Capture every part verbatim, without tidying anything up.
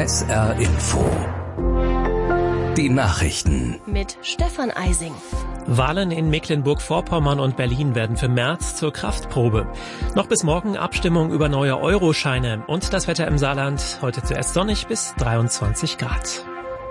S R Info. Die Nachrichten mit Stefan Eising. Wahlen in Mecklenburg-Vorpommern und Berlin werden für März zur Kraftprobe. Noch bis morgen Abstimmung über neue Euroscheine und das Wetter im Saarland. Heute zuerst sonnig bis dreiundzwanzig Grad.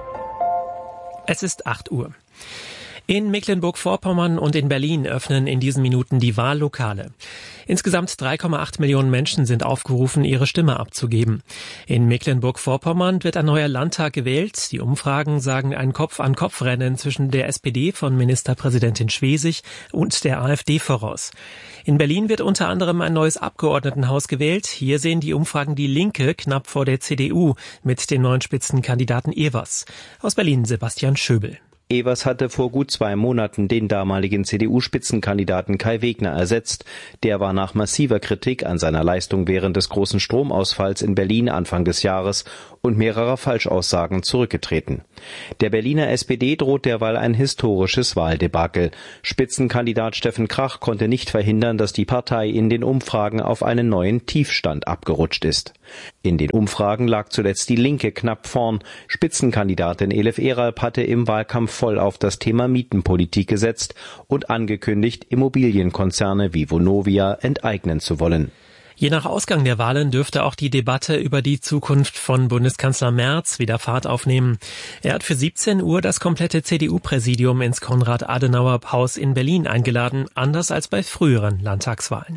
Es ist acht Uhr. In Mecklenburg-Vorpommern und in Berlin öffnen in diesen Minuten die Wahllokale. Insgesamt drei Komma acht Millionen Menschen sind aufgerufen, ihre Stimme abzugeben. In Mecklenburg-Vorpommern wird ein neuer Landtag gewählt. Die Umfragen sagen ein Kopf-an-Kopf-Rennen zwischen der S P D von Ministerpräsidentin Schwesig und der A f D voraus. In Berlin wird unter anderem ein neues Abgeordnetenhaus gewählt. Hier sehen die Umfragen die Linke knapp vor der C D U mit dem neuen Spitzenkandidaten Evers. Aus Berlin Sebastian Schöbel. Evers hatte vor gut zwei Monaten den damaligen C D U-Spitzenkandidaten Kai Wegner ersetzt. Der war nach massiver Kritik an seiner Leistung während des großen Stromausfalls in Berlin Anfang des Jahres und mehrerer Falschaussagen zurückgetreten. Der Berliner S P D droht derweil ein historisches Wahldebakel. Spitzenkandidat Steffen Krach konnte nicht verhindern, dass die Partei in den Umfragen auf einen neuen Tiefstand abgerutscht ist. In den Umfragen lag zuletzt die Linke knapp vorn. Spitzenkandidatin Elif Eralp hatte im Wahlkampf voll auf das Thema Mietenpolitik gesetzt und angekündigt, Immobilienkonzerne wie Vonovia enteignen zu wollen. Je nach Ausgang der Wahlen dürfte auch die Debatte über die Zukunft von Bundeskanzler Merz wieder Fahrt aufnehmen. Er hat für siebzehn Uhr das komplette C D U-Präsidium ins Konrad-Adenauer-Haus in Berlin eingeladen, anders als bei früheren Landtagswahlen.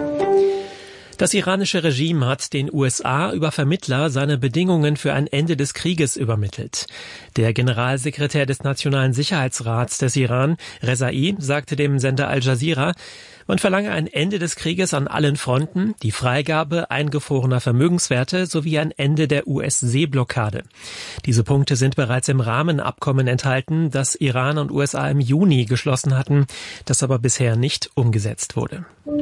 Das iranische Regime hat den U S A über Vermittler seine Bedingungen für ein Ende des Krieges übermittelt. Der Generalsekretär des Nationalen Sicherheitsrats des Iran, Rezai, sagte dem Sender Al Jazeera, man verlange ein Ende des Krieges an allen Fronten, die Freigabe eingefrorener Vermögenswerte sowie ein Ende der U S-Seeblockade. Diese Punkte sind bereits im Rahmenabkommen enthalten, das Iran und U S A im Juni geschlossen hatten, das aber bisher nicht umgesetzt wurde.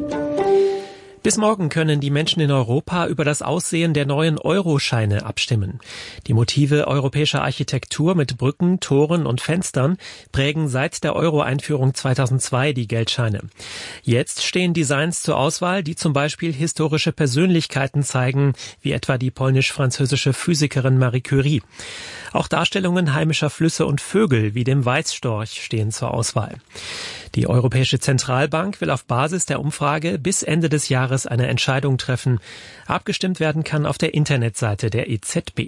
Bis morgen können die Menschen in Europa über das Aussehen der neuen Euroscheine abstimmen. Die Motive europäischer Architektur mit Brücken, Toren und Fenstern prägen seit der Euro-Einführung zweitausendzwei die Geldscheine. Jetzt stehen Designs zur Auswahl, die zum Beispiel historische Persönlichkeiten zeigen, wie etwa die polnisch-französische Physikerin Marie Curie. Auch Darstellungen heimischer Flüsse und Vögel wie dem Weißstorch stehen zur Auswahl. Die Europäische Zentralbank will auf Basis der Umfrage bis Ende des Jahres eine Entscheidung treffen. Abgestimmt werden kann auf der Internetseite der E Z B.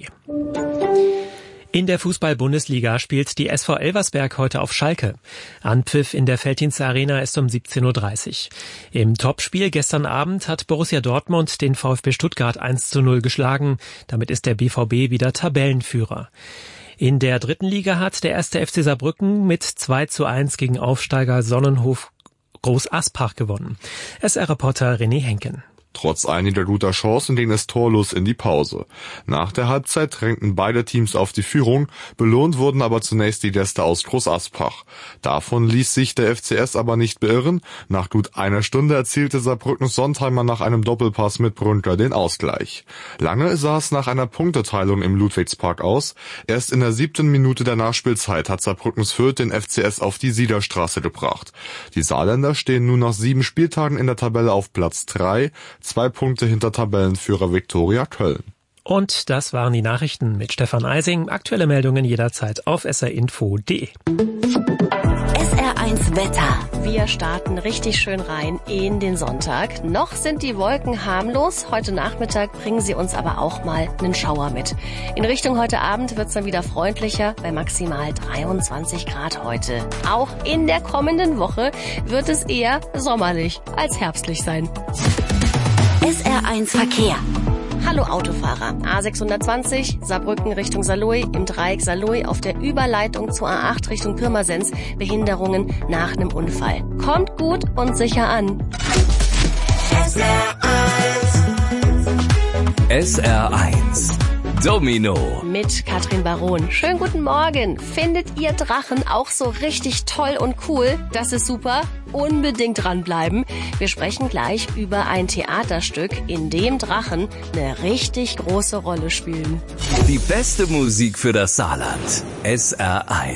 In der Fußball-Bundesliga spielt die S V Elversberg heute auf Schalke. Anpfiff in der Veltins Arena ist um siebzehn Uhr dreißig. Im Topspiel gestern Abend hat Borussia Dortmund den VfB Stuttgart eins zu null geschlagen. Damit ist der B V B wieder Tabellenführer. In der dritten Liga hat der erste F C Saarbrücken mit zwei zu eins gegen Aufsteiger Sonnenhof Groß Aspach gewonnen. S R-Reporter René Henken. Trotz einiger guter Chancen ging es torlos in die Pause. Nach der Halbzeit drängten beide Teams auf die Führung, belohnt wurden aber zunächst die Gäste aus Groß Aspach. Davon ließ sich der F C S aber nicht beirren. Nach gut einer Stunde erzielte Saarbrückens Sontheimer nach einem Doppelpass mit Brünker den Ausgleich. Lange sah es nach einer Punkteteilung im Ludwigspark aus. Erst in der siebten Minute der Nachspielzeit hat Saarbrückens Fürth den F C S auf die Siegerstraße gebracht. Die Saarländer stehen nun nach sieben Spieltagen in der Tabelle auf Platz drei, zwei Punkte hinter Tabellenführer Viktoria Köln. Und das waren die Nachrichten mit Stefan Eising. Aktuelle Meldungen jederzeit auf s r info punkt d e. S R eins Wetter. Wir starten richtig schön rein in den Sonntag. Noch sind die Wolken harmlos. Heute Nachmittag bringen sie uns aber auch mal einen Schauer mit. In Richtung heute Abend wird es dann wieder freundlicher bei maximal dreiundzwanzig Grad heute. Auch in der kommenden Woche wird es eher sommerlich als herbstlich sein. S R eins Verkehr. Hallo Autofahrer. A sechshundertzwanzig, Saarbrücken Richtung Saarlouis, im Dreieck Saarlouis auf der Überleitung zur A acht Richtung Pirmasens, Behinderungen nach einem Unfall. Kommt gut und sicher an. S R eins. S R eins. Domino. Mit Katrin Baron. Schönen guten Morgen. Findet ihr Drachen auch so richtig toll und cool? Das ist super. Unbedingt dranbleiben. Wir sprechen gleich über ein Theaterstück, in dem Drachen eine richtig große Rolle spielen. Die beste Musik für das Saarland. S R eins.